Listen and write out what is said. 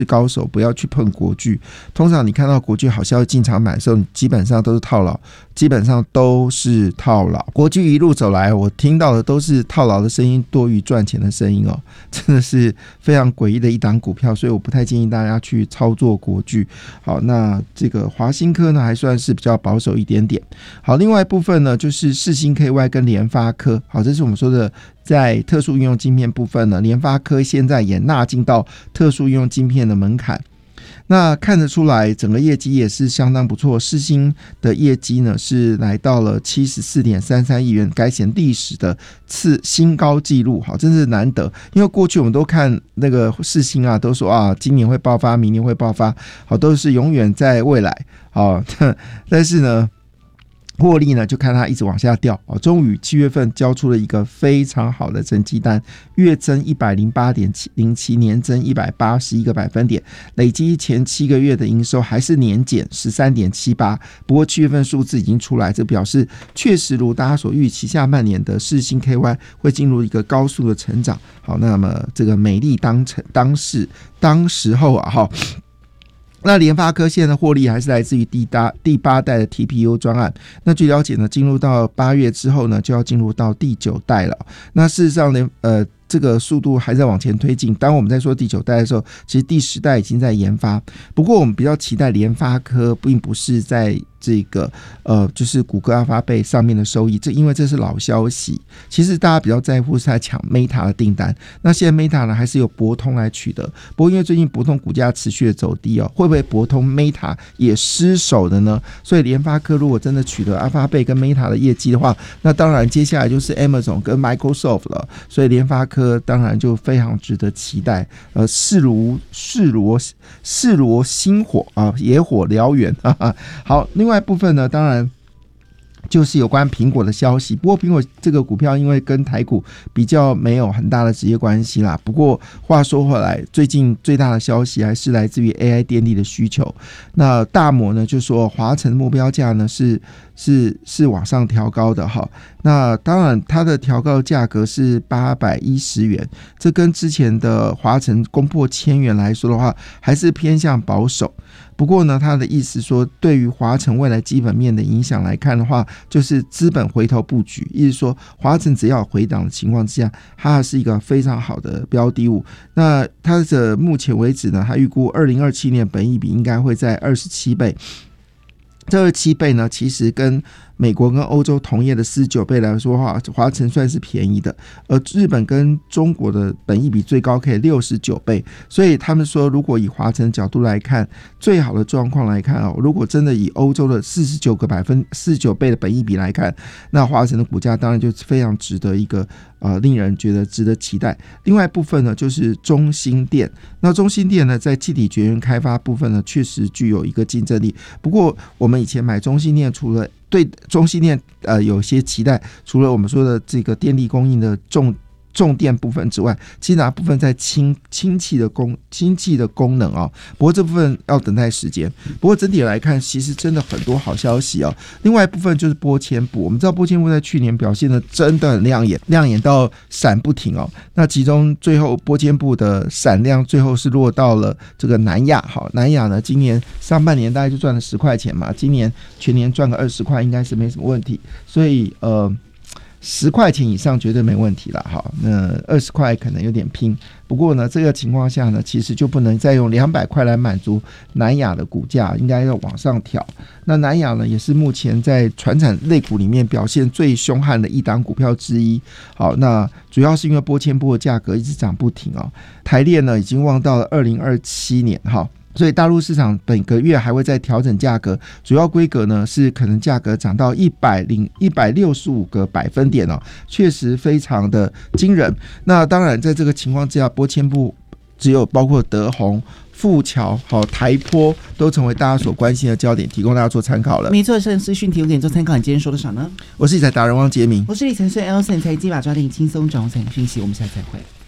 高手不要去碰国巨。通常你看到国巨好消息进场买的时候，基本上都是套牢，国巨一路走来，我听到的都是套牢的声音多于赚钱的声音哦，真的是非常诡异的一档股票，所以我不太建议大家去操作国巨。好，那这个华新科呢还算是比较保守一点点。好，另外一部分呢就是世芯 KY 跟联发科。好，这是我们说的在特殊运用晶片部分呢，联发科现在也纳进到特殊运用晶片的门槛。那看得出来整个业绩也是相当不错，世芯的业绩呢是来到了 74.33 亿元，改写历史的新高纪录。好，真是难得，因为过去我们都看那个世芯啊，都说啊今年会爆发，明年会爆发，好，都是永远在未来。好，但是呢获利呢就看它一直往下掉，终于7月份交出了一个非常好的成绩单，月增 108.07， 年增181个百分点，累积前7个月的营收还是年减 13.78%， 不过7月份数字已经出来，这表示确实如大家所预期，下半年的世芯 KY 会进入一个高速的成长。好，那么这个美丽当时候啊，那联发科现在的获利还是来自于第8代的 TPU 专案。那据了解呢，进入到8月之后呢，就要进入到第9代了。那事实上呢，这个速度还在往前推进。当我们在说第9代的时候，其实第10代已经在研发。不过我们比较期待联发科，并不是在这个就是谷歌、阿发贝上面的收益，因为这是老消息。其实大家比较在乎是在抢 Meta 的订单。那现在 Meta 呢，还是由博通来取得。不过因为最近博通股价持续的走低哦，会不会博通 Meta 也失手的呢？所以联发科如果真的取得阿发贝跟 Meta 的业绩的话，那当然接下来就是 Amazon 跟 Microsoft 了。所以联发科当然就非常值得期待。势如星火啊，野火燎原。好，另外一部分呢，当然就是有关苹果的消息。不过苹果这个股票因为跟台股比较没有很大的直接关系啦。不过话说回来，最近最大的消息还是来自于 AI 电力的需求。那大摩呢就说华城目标价呢是往上调高的哈。那当然它的调高价格是810元，这跟之前的华城攻破1000元来说的话，还是偏向保守。不过呢，他的意思说，对于华城未来基本面的影响来看的话，就是资本回头布局，意思说华城只要回档的情况之下，它是一个非常好的标的物。那它的目前为止呢，它预估2027年本益比应该会在27倍。这27倍呢，其实跟美国跟欧洲同业的49倍来说的话，华城算是便宜的，而日本跟中国的本益比最高可以69倍，所以他们说，如果以华城角度来看，最好的状况来看哦，如果真的以欧洲的49倍的本益比来看，那华城的股价当然就非常值得一个令人觉得值得期待。另外一部分呢，就是中兴电。那中兴电呢，在气体绝缘开发部分呢，确实具有一个竞争力。不过我们以前买中兴电，除了对中兴电有些期待，除了我们说的这个电力供应的重电部分之外，其他部分在氢气的功能啊。不过这部分要等待时间。不过整体来看，其实真的很多好消息哦。另外一部分就是波纤布，我们知道波纤布在去年表现的真的很亮眼到闪不停哦。那其中最后波纤布的闪量最后是落到了这个南亚。好，南亚呢今年上半年大概就赚了10块钱嘛，今年全年赚个20块应该是没什么问题。所以10块钱以上绝对没问题了。好，那20块可能有点拼。不过呢，这个情况下呢，其实就不能再用200块来满足南亚的股价，应该要往上调。那南亚呢，也是目前在传产类股里面表现最凶悍的一档股票之一。好，那主要是因为波纤布的价格一直涨不停哦。台炼呢，已经望到了2027年哈。所以大陆市场本个月还会再调整价格，主要规格呢是可能价格涨到165个百分点哦，确实非常的惊人。那当然在这个情况之下，波纤布只有包括德宏、富桥、台玻都成为大家所关心的焦点，提供大家做参考了。 没错，盛思讯提供给你做参考。你今天说的啥呢？ 我是理财达人汪杰明， 我是理财师 Elson， 财经把抓点轻松掌握财经讯息。我们下次再会。